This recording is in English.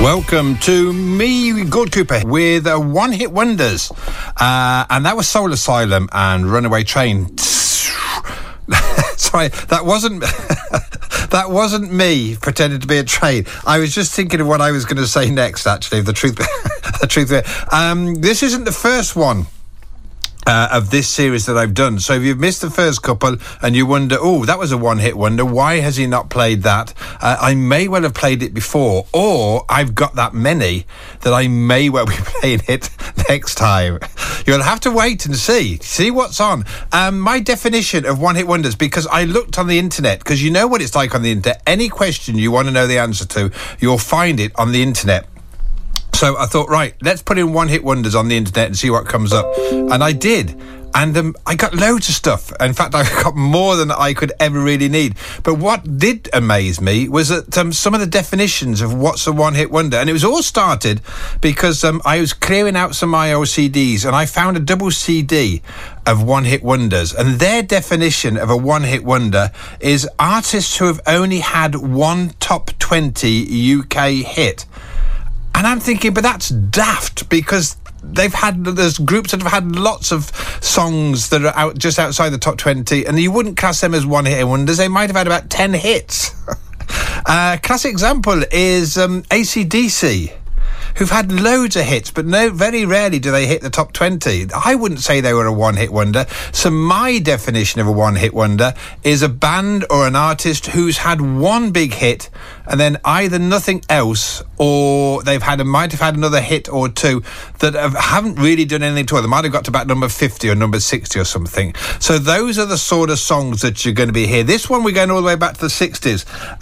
Welcome to me, Gord Cooper, with one-hit wonders. And that was Soul Asylum and Runaway Train. Sorry, that wasn't... That wasn't me pretending to be a train. I was just thinking of what I was going to say next, actually, the truth. This isn't the first one of this series that I've done. So if you've missed the first couple and you wonder, oh, that was a one-hit wonder, why has he not played that? I may well have played it before, or I've got that many that I may well be playing it next time. You'll have to wait and see what's on. My definition of one-hit wonders, because I looked on the internet, because you know what it's like on the internet. Any question you want to know the answer to, you'll find it on the internet. So I thought, right, let's put in one-hit wonders on the internet and see what comes up. And I did. And I got loads of stuff. In fact, I got more than I could ever really need. But what did amaze me was that some of the definitions of what's a one-hit wonder. And it was all started because I was clearing out some of my old CDs and I found a double CD of one-hit wonders. And their definition of a one-hit wonder is artists who have only had one top 20 UK hit. And I'm thinking, but that's daft, because there's groups that have had lots of songs that are out just outside the top 20, and you wouldn't class them as one-hit wonders. They might have had about 10 hits. Classic example is AC/DC, who've had loads of hits, but very rarely do they hit the top 20. I wouldn't say they were a one-hit wonder. So my definition of a one-hit wonder is a band or an artist who's had one big hit and then either nothing else, or might have had another hit or two that haven't really done anything to it. They might have got to about number 50 or number 60 or something. So those are the sort of songs that you're going to be here. This one, we're going all the way back to the 60s.